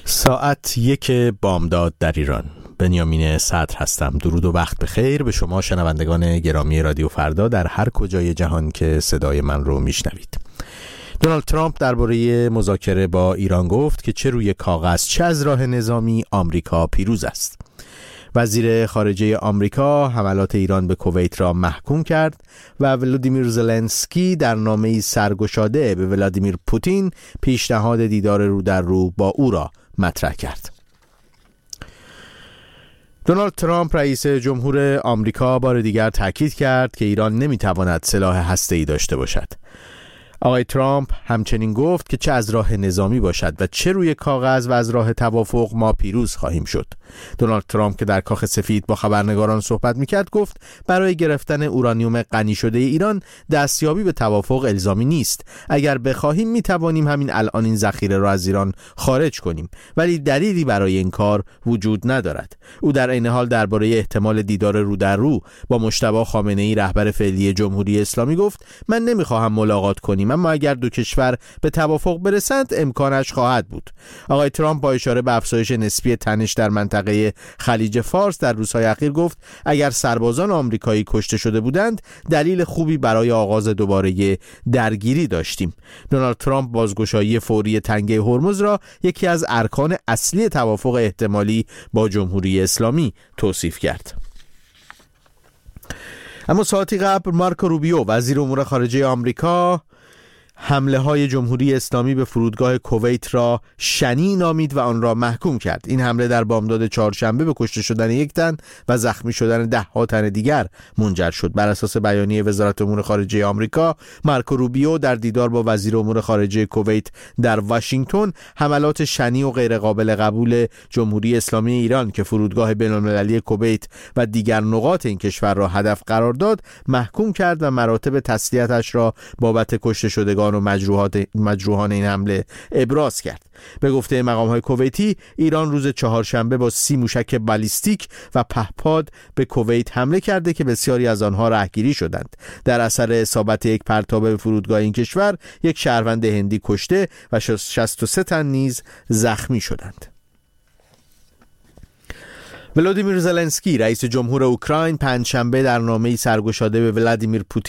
ساعت 1 بامداد در ایران. بنیامین صدر هستم. درود و وقت بخیر به شما شنوندگان گرامی رادیو فردا در هر کجای جهان که صدای من رو میشنوید. دونالد ترامپ درباره مذاکره با ایران گفت که چه روی کاغذ چه از راه نظامی آمریکا پیروز است. وزیر خارجه آمریکا حملات ایران به کویت را محکوم کرد و ولودیمیر زلنسکی در نامه‌ای سرگشاده به ولادیمیر پوتین پیشنهاد دیدار رو در رو با او را مطرح کرد. دونالد ترامپ رئیس جمهور آمریکا بار دیگر تاکید کرد که ایران نمیتواند سلاح هسته‌ای داشته باشد. آقای ترامپ همچنین گفت که چه از راه نظامی باشد و چه روی کاغذ و از راه توافق ما پیروز خواهیم شد. دونالد ترامپ که در کاخ سفید با خبرنگاران صحبت میکرد گفت برای گرفتن اورانیوم غنی شده ایران دستیابی به توافق الزامی نیست. اگر بخواهیم میتوانیم همین الان این ذخیره را از ایران خارج کنیم، ولی دلیلی برای این کار وجود ندارد. او در عین حال درباره احتمال دیدار رو در رو با مجتبی خامنه‌ای رهبر فعلی جمهوری اسلامی گفت من نمیخواهم ملاقات کنیم، اما اگر دو کشور به توافق برسند امکانش خواهد بود. آقای ترامپ با اشاره به افزایش نسبی تنش در منطقه خلیج فارس در روزهای اخیر گفت اگر سربازان آمریکایی کشته شده بودند دلیل خوبی برای آغاز دوباره درگیری داشتیم. دونالد ترامپ بازگشایی فوری تنگه هرمز را یکی از ارکان اصلی توافق احتمالی با جمهوری اسلامی توصیف کرد. اما ساعتی قبل مارکو روبیو وزیر امور خارجه آمریکا حمله های جمهوری اسلامی به فرودگاه کویت را شنی نامید و آن را محکوم کرد. این حمله در بامداد چهارشنبه به کشته شدن یک تن و زخمی شدن 10 تن دیگر منجر شد. بر اساس بیانیه وزارت امور خارجه آمریکا، مارکو روبیو در دیدار با وزیر امور خارجه کویت در واشنگتن حملات شنی و غیر قابل قبول جمهوری اسلامی ایران که فرودگاه بین‌المللی کویت و دیگر نقاط این کشور را هدف قرار داد محکوم کرد و مراتب تسلیتش را بابت کشته شدگان و مجروحان این حمله ابراز کرد. به گفته مقام‌های کویتی، ایران روز چهارشنبه با 30 موشک بالیستیک و پهپاد به کویت حمله کرده که بسیاری از آنها راهگیری شدند. در اثر اصابت یک پرتاب به فرودگاه این کشور، یک شهروند هندی کشته و 63 تن نیز زخمی شدند. ولودیمیر زلنسکی رئیس جمهور اوکراین پنجشنبه در نامه‌ای سرگشاده به ولادیمیر پوتین